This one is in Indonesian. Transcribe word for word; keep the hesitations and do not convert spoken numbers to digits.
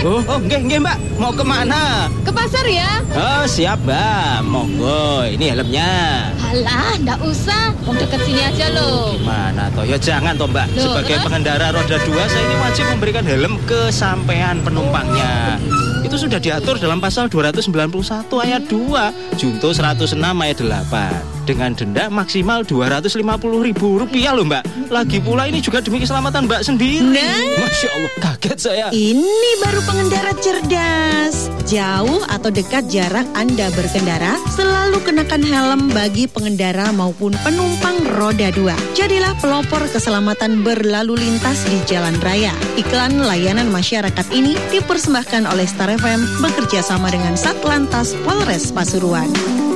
Oh, oh, nggih, nggih Mbak. Mau kemana? Ke pasar ya? Oh, siap Mbak. Monggo, ini helmnya. Alah, ndak usah. Mau deket sini aja loh. Gimana toh? Ya jangan toh Mbak. Loh, Sebagai terus? pengendara roda dua, saya ini wajib memberikan helm ke sampean penumpangnya. Itu sudah diatur dalam pasal dua ratus sembilan puluh satu ayat dua, Junto seratus enam ayat delapan. Dengan denda maksimal dua ratus lima puluh ribu rupiah loh Mbak. Lagi pula ini juga demi keselamatan Mbak sendiri. Nah. Masya Allah, kaget saya. Ini baru pengendara cerdas. Jauh atau dekat jarak Anda berkendara, selalu kenakan helm bagi pengendara maupun penumpang roda dua. Jadilah pelopor keselamatan berlalu lintas di jalan raya. Iklan layanan masyarakat ini dipersembahkan oleh Star F M bekerja sama dengan Satlantas Polres Pasuruan.